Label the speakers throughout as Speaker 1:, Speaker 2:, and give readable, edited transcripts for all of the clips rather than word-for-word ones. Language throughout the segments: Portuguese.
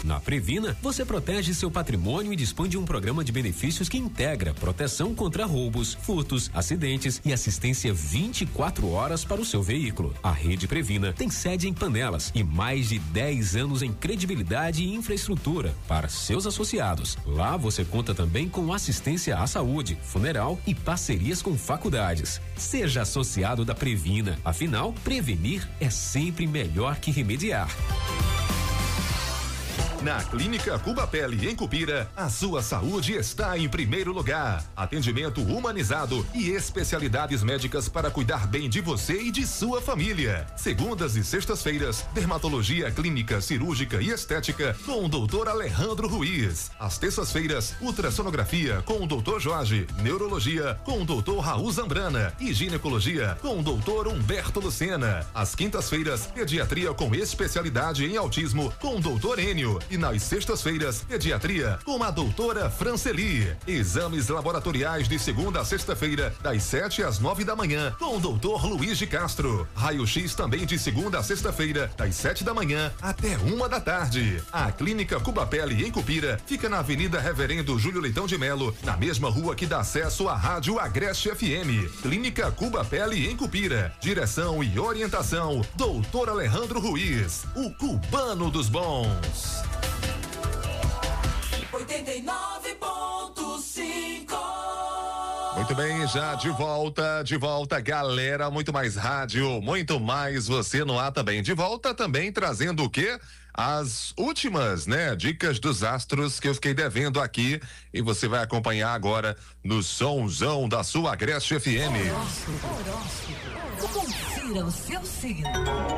Speaker 1: Na Previna, você protege seu patrimônio e dispõe de um programa de benefícios que integra proteção contra roubos, furtos, acidentes e assistência 24 horas para o seu veículo. A Rede Previna tem sede em Panelas e mais de 10 anos em credibilidade e infraestrutura para seus associados. Lá você conta também com assistência à saúde, funeral e parcerias com faculdades. Seja associado da Previna, afinal, prevenir é sempre melhor que remediar.
Speaker 2: Na Clínica Cuba Pele, em Cupira, a sua saúde está em primeiro lugar. Atendimento humanizado e especialidades médicas para cuidar bem de você e de sua família. Segundas e sextas-feiras, dermatologia clínica, cirúrgica e estética com o Dr. Alejandro Ruiz. Às terças-feiras, ultrassonografia com o Dr. Jorge, neurologia com o Dr. Raul Zambrana e ginecologia com o Dr. Humberto Lucena. Às quintas-feiras, pediatria com especialidade em autismo com o Dr. Enio. E nas sextas-feiras, pediatria com a doutora Franceli. Exames laboratoriais de segunda a sexta-feira, das 7 às 9 da manhã, com o doutor Luiz de Castro. Raio-X também de segunda a sexta-feira, das 7 da manhã até 1 da tarde. A Clínica Cuba Pele, em Cupira, fica na Avenida Reverendo Júlio Leitão de Melo, na mesma rua que dá acesso à Rádio Agreste FM. Clínica Cuba Pele, em Cupira. Direção e orientação, doutor Alejandro Ruiz, o cubano dos bons.
Speaker 3: 89.5.
Speaker 2: Muito bem, já de volta, galera, muito mais rádio, muito mais você no ar também. De volta também trazendo o quê? As últimas, né, dicas dos astros que eu fiquei devendo aqui e você vai acompanhar agora no somzão da sua Agreste FM.
Speaker 3: Horóscopo. Confira o seu signo.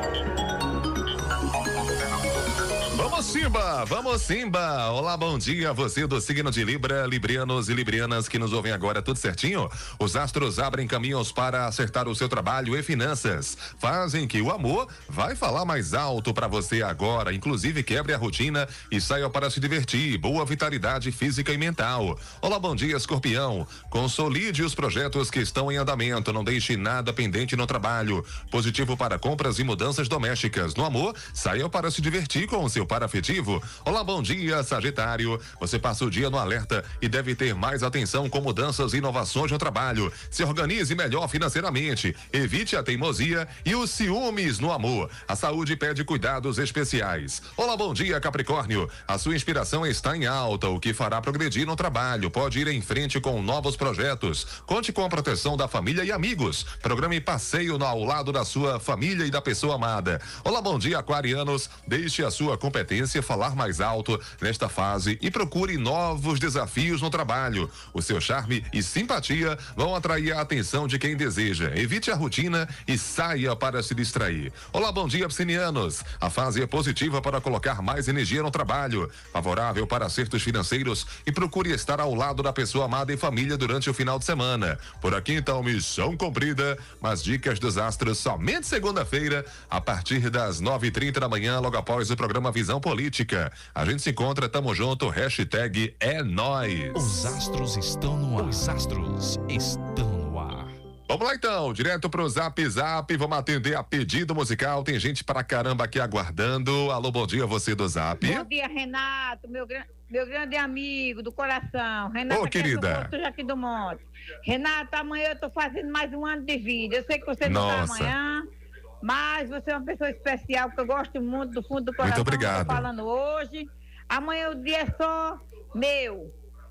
Speaker 2: Vamos Simba. Olá, bom dia, você do signo de Libra, librianos e librianas que nos ouvem agora, tudo certinho? Os astros abrem caminhos para acertar o seu trabalho e finanças, fazem que o amor vai falar mais alto para você agora, inclusive quebre a rotina e saia para se divertir, boa vitalidade física e mental. Olá, bom dia, Escorpião, consolide os projetos que estão em andamento, não deixe nada pendente no trabalho, positivo para compras e mudanças domésticas. No amor, saia para se divertir com o seu par afetivo. Olá, bom dia, Sagitário. Você passa o dia no alerta e deve ter mais atenção com mudanças e inovações no trabalho. Se organize melhor financeiramente. Evite a teimosia e os ciúmes no amor. A saúde pede cuidados especiais. Olá, bom dia, Capricórnio. A sua inspiração está em alta, o que fará progredir no trabalho. Pode ir em frente com novos projetos. Conte com a proteção da família e amigos. Programe passeio ao lado da sua família e da pessoa amada. Olá, bom dia, Aquarianos. Deixe a sua competência falar mais alto nesta fase e procure novos desafios no trabalho. O seu charme e simpatia vão atrair a atenção de quem deseja. Evite a rotina e saia para se distrair. Olá, bom dia, Piscianos. A fase é positiva para colocar mais energia no trabalho, favorável para acertos financeiros e procure estar ao lado da pessoa amada e família durante o final de semana. Por aqui então, missão cumprida, mas dicas dos astros somente segunda-feira, a partir das 9h30 da manhã, logo após o programa Visão Política. A gente se encontra, tamo junto, hashtag é nóis.
Speaker 4: Os astros estão no ar. Os astros estão no ar.
Speaker 2: Vamos lá então, direto pro Zap, vamos atender a pedido musical, tem gente pra caramba aqui aguardando. Alô, bom dia, você do Zap.
Speaker 5: Bom dia, Renato, meu grande amigo do coração. Renato,
Speaker 2: querida.
Speaker 5: Aqui do Monte. Renato, amanhã eu tô fazendo mais um ano de vida. Eu sei que você não tá amanhã, mas você é uma pessoa especial, que eu gosto muito do fundo do coração.
Speaker 2: Muito obrigado.
Speaker 5: Tô falando hoje. Amanhã o dia é só meu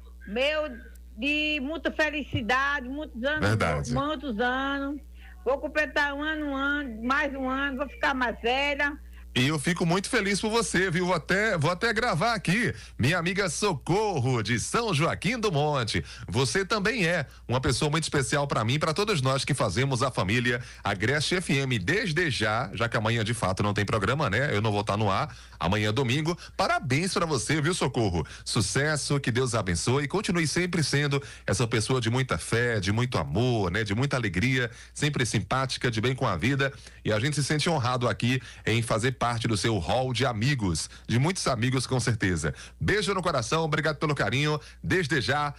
Speaker 5: de muita felicidade, muitos anos.
Speaker 2: Verdade.
Speaker 5: Muitos anos. Vou completar mais um ano, vou ficar mais velha.
Speaker 2: E eu fico muito feliz por você, viu? Vou até gravar aqui. Minha amiga Socorro, de São Joaquim do Monte. Você também é uma pessoa muito especial para mim, para todos nós que fazemos a família Agreste FM desde já que amanhã de fato não tem programa, né? Eu não vou estar no ar. Amanhã é domingo. Parabéns para você, viu, Socorro? Sucesso, que Deus abençoe e continue sempre sendo essa pessoa de muita fé, de muito amor, né? De muita alegria, sempre simpática, de bem com a vida. E a gente se sente honrado aqui em fazer parte do seu hall de amigos, de muitos amigos com certeza. Beijo no coração, obrigado pelo carinho. Desde já,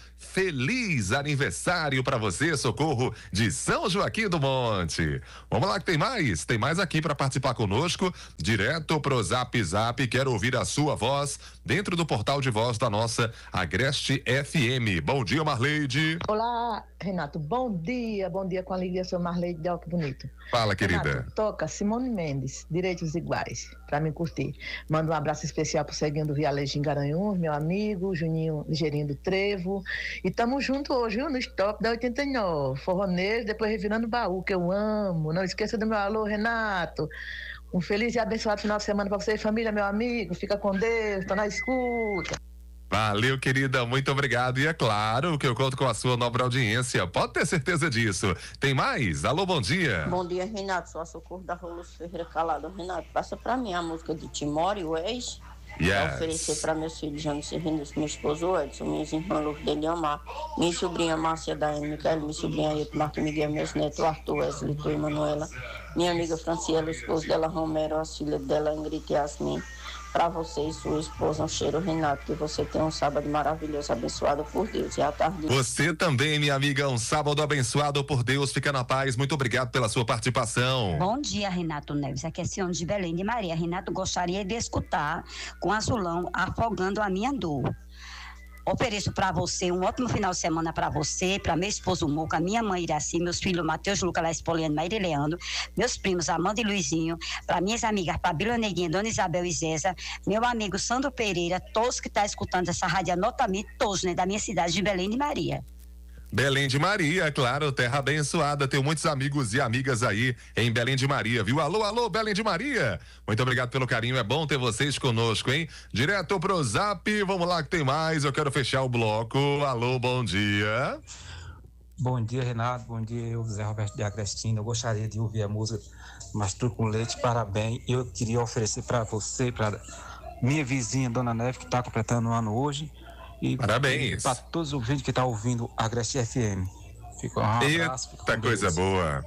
Speaker 2: feliz aniversário para você, Socorro, de São Joaquim do Monte. Vamos lá que tem mais aqui para participar conosco, direto pro Zap Zap. Quero ouvir a sua voz dentro do portal de voz da nossa Agreste FM. Bom dia, Marleide.
Speaker 6: Olá, Renato, bom dia com a ligação Marleide de Alto Bonito.
Speaker 2: Fala, querida.
Speaker 6: Renato, toca Simone Mendes, Direitos Iguais, pra mim curtir. Manda um abraço especial pro Ceguinho do Vialejinho Garanhuns, meu amigo, Juninho Ligeirinho do Trevo. E tamo junto hoje, viu, no Stop da 89, forroneiro, depois revirando o baú, que eu amo. Não esqueça do meu alô, Renato. Um feliz e abençoado final de semana pra você e família, meu amigo. Fica com Deus, tô na escuta.
Speaker 2: Valeu, querida, muito obrigado. E é claro que eu conto com a sua nobre audiência. Pode ter certeza disso. Tem mais? Alô, bom dia.
Speaker 7: Bom dia, Renato. Sou a Socorro da Rua Lúcio Ferreira Calado. Renato, passa pra mim a música de Timóteo, o ex. Pra oferecer para meus filhos Janice Rendes, meu esposo Edson, minhas irmãs Lourdes dele Amar, minha sobrinha Márcia Daiane Micael, minha sobrinha Ailton Marco Miguel, meus netos Arthur, Wesley e Manuela, minha amiga Franciela, o esposo dela Romero, as filhas dela Ingrid e Yasmin. Para você e sua esposa, um cheiro, Renato, que você tenha um sábado maravilhoso, abençoado por Deus. E à tarde...
Speaker 2: Você também, minha amiga, um sábado abençoado por Deus. Fica na paz. Muito obrigado pela sua participação.
Speaker 8: Bom dia, Renato Neves. Aqui é Sione de Belém de Maria. Renato, gostaria de escutar com Azulão Afogando a Minha Dor. Ofereço para você um ótimo final de semana para você, para meu esposo Muca, minha mãe Iraci, meus filhos Matheus, Lucas, Laís Poliano, Maíra e Leandro, meus primos Amanda e Luizinho, para minhas amigas Fabíola Neguinha, Dona Isabel e Zéza, meu amigo Sandro Pereira, todos que estão escutando essa rádio, anotamente todos, né, da minha cidade de Belém de Maria.
Speaker 2: Belém de Maria, claro, terra abençoada. Tenho muitos amigos e amigas aí em Belém de Maria, viu? Alô, alô, Belém de Maria. Muito obrigado pelo carinho, é bom ter vocês conosco, hein? Direto pro Zap, vamos lá que tem mais. Eu quero fechar o bloco. Alô, bom dia.
Speaker 9: Bom dia, Renato. Bom dia, eu, Zé Roberto de Agrestina. Eu gostaria de ouvir a música Mastruz com Leite, parabéns. Eu queria oferecer para você, para minha vizinha, Dona Neve, que está completando um ano hoje. E
Speaker 2: parabéns.
Speaker 9: Para todos os ouvintes que estão ouvindo a Agreste FM. Fica um abraço.
Speaker 2: Eita, coisa boa.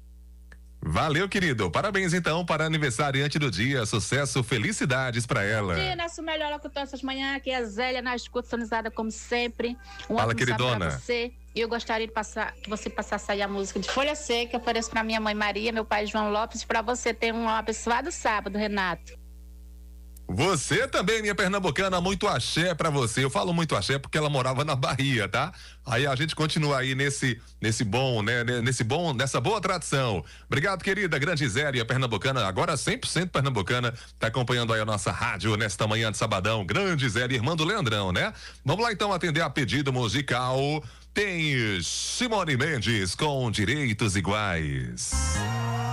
Speaker 2: Valeu, querido. Parabéns, então, para aniversariante do dia. Sucesso, felicidades para ela.
Speaker 10: Bom dia, nosso melhor locutor essas manhãs, aqui é a Zélia, na escuta sonizada como sempre.
Speaker 2: Fala, queridona.
Speaker 10: Pra você. E eu gostaria de que você passasse aí a música de Folha Seca, que eu ofereço para minha mãe Maria, meu pai João Lopes, para você ter um abençoado sábado, Renato.
Speaker 2: Você também, minha pernambucana, muito axé pra você. Eu falo muito axé porque ela morava na Bahia, tá? Aí a gente continua aí nessa boa tradição. Obrigado, querida, grande Zélia, pernambucana, agora 100% pernambucana, tá acompanhando aí a nossa rádio nesta manhã de sabadão. Grande Zélia, irmã do Leandrão, né? Vamos lá então atender a pedido musical. Tem Simone Mendes com Direitos Iguais.